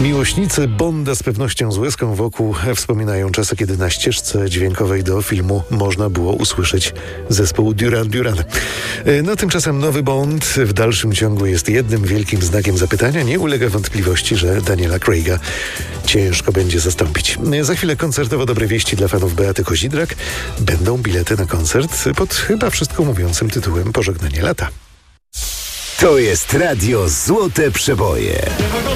Miłośnicy Bonda z pewnością z łezką wokół wspominają czasy, kiedy na ścieżce dźwiękowej do filmu można było usłyszeć zespół Duran Duran. No tymczasem nowy Bond w dalszym ciągu jest jednym wielkim znakiem zapytania. Nie ulega wątpliwości, że Daniela Craiga ciężko będzie zastąpić. Za chwilę koncertowo dobre wieści dla fanów Beaty Kozidrak. Będą bilety na koncert pod chyba wszystko mówiącym tytułem Pożegnanie lata. To jest Radio Złote Przeboje.